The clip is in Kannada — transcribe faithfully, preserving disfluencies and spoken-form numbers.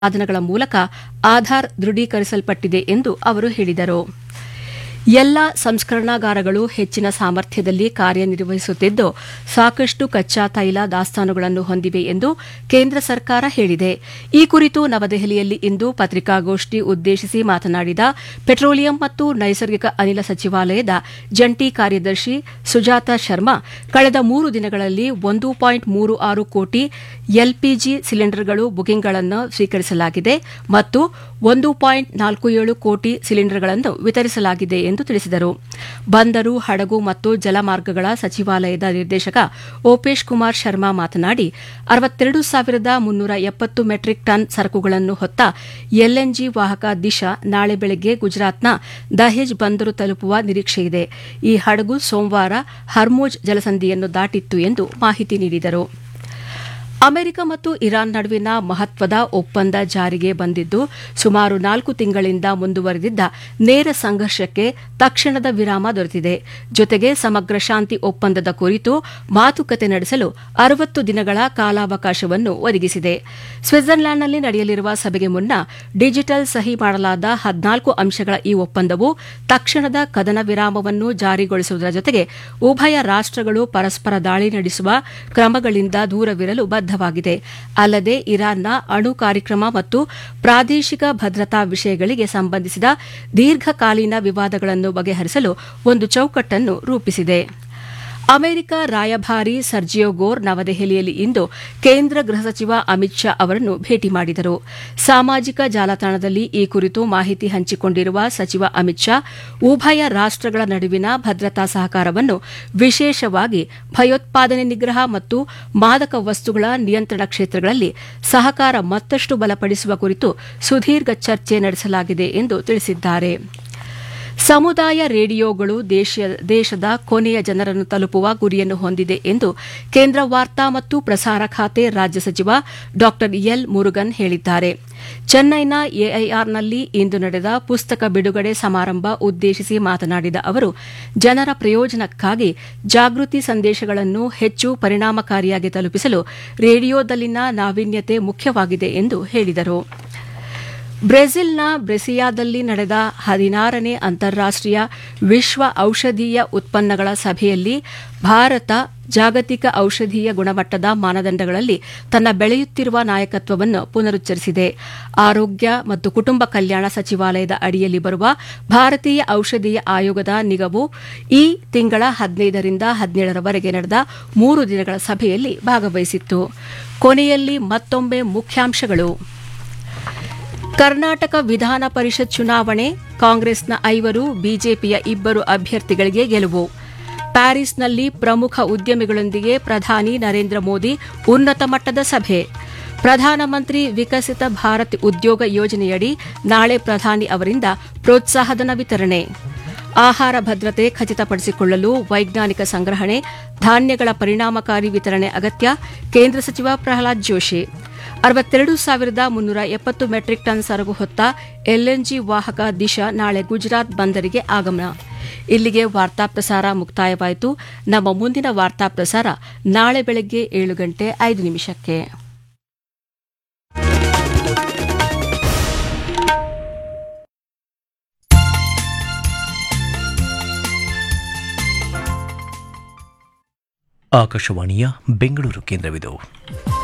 ಸಾಧನಗಳ ಮೂಲಕ ಆಧಾರ್ ದೃಢೀಕರಿಸಲ್ಪಟ್ಟಿದೆ ಎಂದು ಅವರು ಹೇಳಿದರು. ಎಲ್ಲ ಸಂಸ್ಕರಣಾಗಾರಗಳು ಹೆಚ್ಚಿನ ಸಾಮರ್ಥ್ಯದಲ್ಲಿ ಕಾರ್ಯನಿರ್ವಹಿಸುತ್ತಿದ್ದು ಸಾಕಷ್ಟು ಕಚ್ಚಾ ತೈಲ ದಾಸ್ತಾನುಗಳನ್ನು ಹೊಂದಿವೆ ಎಂದು ಕೇಂದ್ರ ಸರ್ಕಾರ ಹೇಳಿದೆ. ಈ ಕುರಿತು ನವದೆಹಲಿಯಲ್ಲಿ ಇಂದು ಪತ್ರಿಕಾಗೋಷ್ಠಿ ಉದ್ದೇಶಿಸಿ ಮಾತನಾಡಿದ ಪೆಟ್ರೋಲಿಯಂ ಮತ್ತು ನೈಸರ್ಗಿಕ ಅನಿಲ ಸಚಿವಾಲಯದ ಜಂಟಿ ಕಾರ್ಯದರ್ಶಿ ಸುಜಾತಾ ಶರ್ಮಾ, ಕಳೆದ ಮೂರು ದಿನಗಳಲ್ಲಿ ಒಂದು ಪಾಯಿಂಟ್ ಮೂರು ಆರು ಕೋಟಿ ಎಲ್ಪಿಜಿ ಸಿಲಿಂಡರ್ಗಳು ಬುಕಿಂಗ್ಗಳನ್ನು ಸ್ವೀಕರಿಸಲಾಗಿದೆ ಮತ್ತು ಒಂದು ಪಾಯಿಂಟ್ ನಾಲ್ಕು ಏಳು ಕೋಟಿ ಸಿಲಿಂಡರ್ಗಳನ್ನು ವಿತರಿಸಲಾಗಿದೆ ಎಂದು ತಿಳಿಸಿದರು. ಬಂದರು, ಹಡಗು ಮತ್ತು ಜಲಮಾರ್ಗಗಳ ಸಚಿವಾಲಯದ ನಿರ್ದೇಶಕ ಓಪೇಶ್ ಕುಮಾರ್ ಶರ್ಮಾ ಮಾತನಾಡಿ, ಅರವತ್ತೆರಡು ಸಾವಿರದ ಮುನ್ನೂರ ಎಪ್ಪತ್ತು ಮೆಟ್ರಿಕ್ ಟನ್ ಸರಕುಗಳನ್ನು ಹೊತ್ತ ಎಲ್ಎನ್ಜಿ ವಾಹಕ ದಿಶಾ ನಾಳೆ ಬೆಳಗ್ಗೆ ಗುಜರಾತ್ನ ದಹೇಜ್ ಬಂದರು ತಲುಪುವ ನಿರೀಕ್ಷೆಯಿದೆ. ಈ ಹಡಗು ಸೋಮವಾರ ಹರ್ಮುಜ್ ಜಲಸಂಧಿಯನ್ನು ದಾಟಿತ್ತು ಎಂದು ಮಾಹಿತಿ ನೀಡಿದರು. ಅಮೆರಿಕ ಮತ್ತು ಇರಾನ್ ನಡುವಿನ ಮಹತ್ವದ ಒಪ್ಪಂದ ಜಾರಿಗೆ ಬಂದಿದ್ದು ಸುಮಾರು ನಾಲ್ಕು ತಿಂಗಳಿಂದ ಮುಂದುವರೆದಿದ್ದ ನೇರ ಸಂಘರ್ಷಕ್ಕೆ ತಕ್ಷಣದ ವಿರಾಮ ದೊರೆತಿದೆ. ಜೊತೆಗೆ ಸಮಗ್ರ ಶಾಂತಿ ಒಪ್ಪಂದದ ಕುರಿತು ಮಾತುಕತೆ ನಡೆಸಲು ಅರವತ್ತು ದಿನಗಳ ಕಾಲಾವಕಾಶವನ್ನು ಒದಗಿಸಿದೆ. ಸ್ವಿಟ್ಜರ್ಲ್ಯಾಂಡ್ನಲ್ಲಿ ನಡೆಯಲಿರುವ ಸಭೆಗೆ ಮುನ್ನ ಡಿಜಿಟಲ್ ಸಹಿ ಮಾಡಲಾದ ಹದಿನಾಲ್ಕು ಅಂಶಗಳ ಈ ಒಪ್ಪಂದವು ತಕ್ಷಣದ ಕದನ ವಿರಾಮವನ್ನು ಜಾರಿಗೊಳಿಸುವುದರ ಜೊತೆಗೆ ಉಭಯ ರಾಷ್ಟಗಳು ಪರಸ್ಪರ ದಾಳಿ ನಡೆಸುವ ಕ್ರಮಗಳಿಂದ ದೂರವಿರಲು ಬದ್ಧವಾಗಿದೆ. ಅಲ್ಲದೆ ಇರಾನ್ನ ಅಣು ಕಾರ್ಯಕ್ರಮ ಮತ್ತು ಪ್ರಾದೇಶಿಕ ಭದ್ರತಾ ವಿಷಯಗಳಿಗೆ ಸಂಬಂಧಿಸಿದ ದೀರ್ಘಕಾಲೀನ ವಿವಾದಗಳನ್ನು ಬಗೆಹರಿಸಲು ಒಂದು ಚೌಕಟ್ಟನ್ನು ರೂಪಿಸಿದೆ. ಅಮೆರಿಕ ರಾಯಭಾರಿ ಸರ್ಜಿಯೋ ಗೋರ್ ನವದೆಹಲಿಯಲ್ಲಿ ಇಂದು ಕೇಂದ್ರ ಗೃಹ ಸಚಿವ ಅಮಿತ್ ಶಾ ಅವರನ್ನು ಭೇಟಿ ಮಾಡಿದರು. ಸಾಮಾಜಿಕ ಜಾಲತಾಣದಲ್ಲಿ ಈ ಕುರಿತು ಮಾಹಿತಿ ಹಂಚಿಕೊಂಡಿರುವ ಸಚಿವ ಅಮಿತ್ ಶಾ, ಉಭಯ ರಾಷ್ಟಗಳ ನಡುವಿನ ಭದ್ರತಾ ಸಹಕಾರವನ್ನು ವಿಶೇಷವಾಗಿ ಭಯೋತ್ಪಾದನೆ ನಿಗ್ರಹ ಮತ್ತು ಮಾದಕ ವಸ್ತುಗಳ ನಿಯಂತ್ರಣ ಕ್ಷೇತ್ರಗಳಲ್ಲಿ ಸಹಕಾರ ಮತ್ತಷ್ಟು ಬಲಪಡಿಸುವ ಕುರಿತು ಸುದೀರ್ಘ ಚರ್ಚೆ ನಡೆಸಲಾಗಿದೆ ಎಂದು ತಿಳಿಸಿದ್ದಾರೆ. ಸಮುದಾಯ ರೇಡಿಯೋಗಳು ದೇಶದ ಕೊನೆಯ ಜನರನ್ನು ತಲುಪುವ ಗುರಿಯನ್ನು ಹೊಂದಿದೆ ಎಂದು ಕೇಂದ್ರ ವಾರ್ತಾ ಮತ್ತು ಪ್ರಸಾರ ಖಾತೆ ರಾಜ್ಯ ಸಚಿವ ಡಾ ಎಲ್ ಮುರುಗನ್ ಹೇಳಿದ್ದಾರೆ. ಚೆನ್ನೈನ ಎಐಆರ್ನಲ್ಲಿ ಇಂದು ನಡೆದ ಪುಸ್ತಕ ಬಿಡುಗಡೆ ಸಮಾರಂಭ ಉದ್ದೇಶಿಸಿ ಮಾತನಾಡಿದ ಅವರು, ಜನರ ಪ್ರಯೋಜನಕ್ಕಾಗಿ ಜಾಗೃತಿ ಸಂದೇಶಗಳನ್ನು ಹೆಚ್ಚು ಪರಿಣಾಮಕಾರಿಯಾಗಿ ತಲುಪಿಸಲು ರೇಡಿಯೋದಲ್ಲಿನ ನಾವೀನ್ಯತೆ ಮುಖ್ಯವಾಗಿದೆ ಎಂದು ಹೇಳಿದರು. ಬ್ರೆಜಿಲ್ನ ಬ್ರೆಸಿಯಾದಲ್ಲಿ ನಡೆದ ಹದಿನಾರನೇ ಅಂತಾರಾಷ್ಟೀಯ ವಿಶ್ವ ಔಷಧೀಯ ಉತ್ಪನ್ನಗಳ ಸಭೆಯಲ್ಲಿ ಭಾರತ ಜಾಗತಿಕ ಔಷಧೀಯ ಗುಣಮಟ್ಟದ ಮಾನದಂಡಗಳಲ್ಲಿ ತನ್ನ ಬೆಳೆಯುತ್ತಿರುವ ನಾಯಕತ್ವವನ್ನು ಪುನರುಚ್ಚರಿಸಿದೆ. ಆರೋಗ್ಯ ಮತ್ತು ಕುಟುಂಬ ಕಲ್ಯಾಣ ಸಚಿವಾಲಯದ ಅಡಿಯಲ್ಲಿ ಬರುವ ಭಾರತೀಯ ಔಷಧೀಯ ಆಯೋಗದ ನಿಗಮವು ಈ ತಿಂಗಳ ಹದಿನೈದರಿಂದ ಹದಿನೇಳರವರೆಗೆ ನಡೆದ ಮೂರು ದಿನಗಳ ಸಭೆಯಲ್ಲಿ ಭಾಗವಹಿಸಿತ್ತು. ಕೊನೆಯಲ್ಲಿ ಮತ್ತೊಮ್ಮೆ ಮುಖ್ಯಾಂಶಗಳು. ಕರ್ನಾಟಕ ವಿಧಾನ ಪರಿಷತ್ ಚುನಾವಣೆ, ಕಾಂಗ್ರೆಸ್ನ ಐವರು, ಬಿಜೆಪಿಯ ಇಬ್ಬರು ಅಭ್ಯರ್ಥಿಗಳಿಗೆ ಗೆಲುವು. ಪ್ಯಾರಿಸ್ನಲ್ಲಿ ಪ್ರಮುಖ ಉದ್ಯಮಿಗಳೊಂದಿಗೆ ಪ್ರಧಾನಿ ನರೇಂದ್ರ ಮೋದಿ ಉನ್ನತ ಮಟ್ಟದ ಸಭೆ. ಪ್ರಧಾನಮಂತ್ರಿ ವಿಕಸಿತ ಭಾರತ್ ಉದ್ಯೋಗ ಯೋಜನೆಯಡಿ ನಾಳೆ ಪ್ರಧಾನಿ ಅವರಿಂದ ಪ್ರೋತ್ಸಾಹಧನ ವಿತರಣೆ. ಆಹಾರ ಭದ್ರತೆ ಖಚಿತಪಡಿಸಿಕೊಳ್ಳಲು ವೈಜ್ಞಾನಿಕ ಸಂಗ್ರಹಣೆ, ಧಾನ್ಯಗಳ ಪರಿಣಾಮಕಾರಿ ವಿತರಣೆ ಅಗತ್ಯ, ಕೇಂದ್ರ ಸಚಿವ ಪ್ರಹ್ಲಾದ್ ಜೋಶಿ. ಅರವತ್ತೆರಡು ಸಾವಿರದ ಮುನ್ನೂರ ಎಪ್ಪತ್ತು ಮೆಟ್ರಿಕ್ ಟನ್ ಸರಕು ಹೊತ್ತ ಎಲ್ಎನ್ಜಿ ವಾಹಕ ದಿಶಾ ನಾಳೆ ಗುಜರಾತ್ ಬಂದರಿಗೆ ಆಗಮನ. ಇಲ್ಲಿಗೆ ವಾರ್ತಾ ಪ್ರಸಾರ ಮುಕ್ತಾಯವಾಯಿತು. ನಮ್ಮ ಮುಂದಿನ ವಾರ್ತಾ ಪ್ರಸಾರ ನಾಳೆ ಬೆಳಗ್ಗೆ ಏಳು ಗಂಟೆ ಐದು ನಿಮಿಷಕ್ಕೆ. ಆಕಾಶವಾಣಿಯ ಬೆಂಗಳೂರು ಕೇಂದ್ರವಿದು.